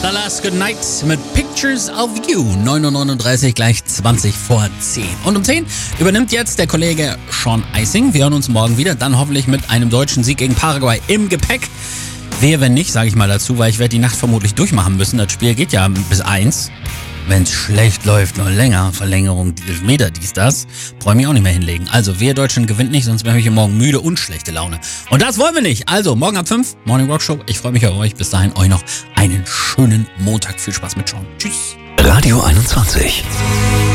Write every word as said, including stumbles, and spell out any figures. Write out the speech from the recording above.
The Last Good Night mit Pictures of You. neun Uhr neununddreißig, gleich zwanzig vor zehn. Und um zehn übernimmt jetzt der Kollege Sean Eising. Wir hören uns morgen wieder, dann hoffentlich mit einem deutschen Sieg gegen Paraguay im Gepäck. Wehe, wenn nicht, sage ich mal dazu, weil ich werde die Nacht vermutlich durchmachen müssen. Das Spiel geht ja bis eins. Wenn es schlecht läuft, noch länger. Verlängerung, Elfmeter, dies, das. Brauche ich mich auch nicht mehr hinlegen. Also, wer Deutschland gewinnt nicht, sonst wäre ich morgen müde und schlechte Laune. Und das wollen wir nicht. Also, morgen ab fünf, Morning Rock Show. Ich freue mich auf euch. Bis dahin, euch noch einen schönen Montag. Viel Spaß mit Sean. Tschüss. Radio einundzwanzig.